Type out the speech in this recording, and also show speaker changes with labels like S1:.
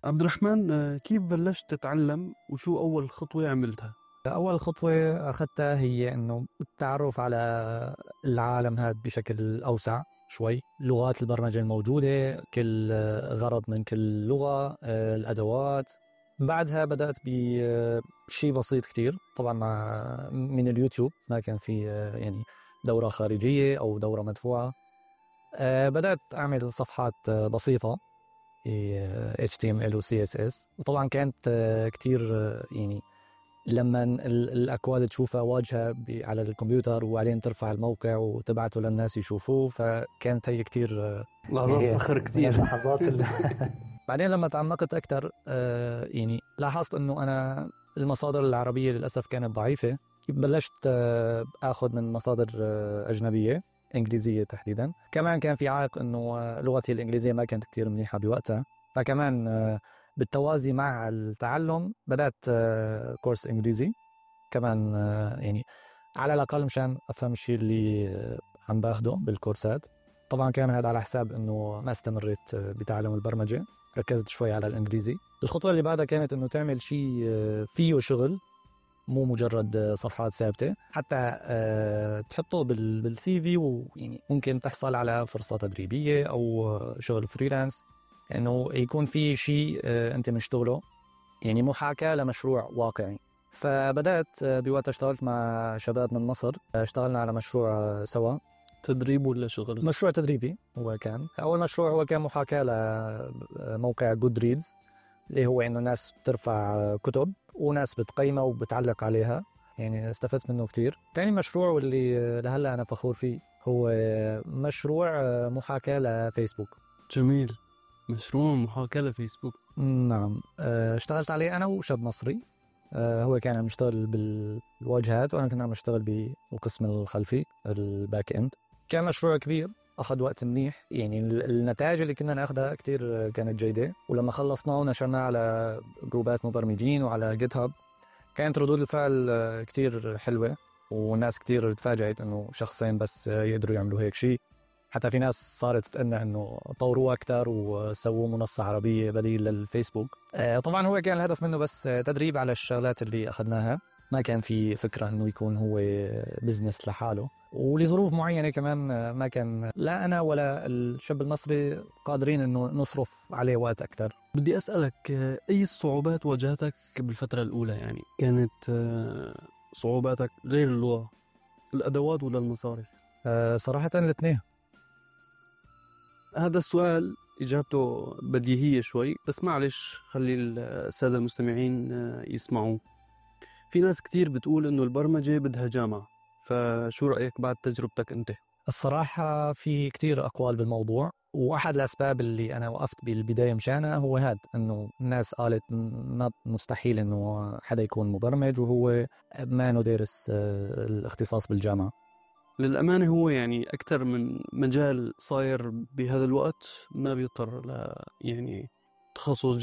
S1: عبد الرحمن، كيف بلشت تتعلم وشو أول خطوة عملتها؟
S2: أول خطوة أخذتها هي إنه التعرف على العالم هذا بشكل أوسع شوي، لغات البرمجة الموجودة، كل غرض من كل لغة، الأدوات. بعدها بدأت بشيء بسيط كتير، طبعا من اليوتيوب، ما كان في يعني دورة خارجية أو دورة مدفوعة. بدأت أعمل صفحات بسيطة HTML و CSS، وطبعا كانت كتير يعني لما الأكواد تشوفها واجهة على الكمبيوتر وبعدين ترفع الموقع وتبعته للناس يشوفوه، فكانت هي كتير
S1: لحظات فخر
S2: من
S1: كتير.
S2: اللحظات بعدين لما تعمقت أكتر يعني لاحظت أنه أنا المصادر العربية للأسف كانت ضعيفة. بلشت أخذ من مصادر أجنبية إنجليزية تحديدا. كمان كان في عائق أنه لغتي الإنجليزية ما كانت كتير منيحة بوقتها، فكمان بالتوازي مع التعلم بدأت كورس إنجليزي كمان، يعني على الأقل مشان أفهم الشيء اللي عم باخده بالكورسات. طبعا كان هذا على حساب أنه ما استمريت بتعلم البرمجة، ركزت شوي على الإنجليزي. الخطوة اللي بعدها كانت أنه تعمل شيء فيه شغل، مو مجرد صفحات ثابتة، حتى تحطه بالسي في، ويعني ممكن تحصل على فرصة تدريبية أو شغل فريلانس، انه يكون في شيء انت مشتغله، يعني محاكاة لمشروع واقعي. فبدأت بوقت اشتغلت مع شباب من مصر، اشتغلنا على مشروع سوا.
S1: تدريب ولا شغل؟
S2: مشروع تدريبي. هو كان أول مشروع، هو كان محاكاة لموقع جود ريدز، اللي هو إنه ناس بترفع كتب وناس بتقيمها وبتعلق عليها، يعني استفدت منه كتير. تاني مشروع واللي لهلأ أنا فخور فيه هو مشروع محاكاة لفيسبوك.
S1: جميل. مشروع محاكاة لفيسبوك.
S2: نعم. اشتغلت عليه أنا وشاب مصري. هو كان عم يشتغل بالواجهات وأنا كنت عم أشتغل بالقسم الخلفي، الباك إند. كان مشروع كبير، أخذ وقت منيح، يعني النتائج اللي كنا ناخدها كتير كانت جيدة. ولما خلصناه ونشرناه على جروبات مبرمجين وعلى جيت هاب، كانت ردود الفعل كتير حلوة، والناس كتير تفاجأت إنه شخصين بس يقدروا يعملوا هيك شيء. حتى في ناس صارت تتأنى إنه طوروه أكتر وسووا منصة عربية بديل للفيسبوك. طبعا هو كان الهدف منه بس تدريب على الشغلات اللي أخذناها، ما كان في فكرة إنه يكون هو بزنس لحاله. ولظروف معينة كمان ما كان لا أنا ولا الشاب المصري قادرين إنه نصرف عليه وقت أكتر.
S1: بدي أسألك، أي الصعوبات واجهتك بالفترة الأولى؟ يعني كانت صعوباتك غير اللغة، الأدوات ولا المصاري؟
S2: صراحة الاثنين.
S1: هذا السؤال إجابته بديهية شوي، بس معلش خلي السادة المستمعين يسمعوا. في ناس كتير بتقول إنه البرمجة بدها جامعة، فشو رأيك بعد تجربتك أنت؟
S2: الصراحة في كتير أقوال بالموضوع، وأحد الأسباب اللي أنا وقفت بالبداية مشانها هو هذا، إنه الناس قالت ما مستحيل إنه حدا يكون مبرمج وهو ما إنه دارس الاختصاص بالجامعة.
S1: للأمانة هو يعني أكثر من مجال صاير بهذا الوقت ما بيضطر ل يعني تخصص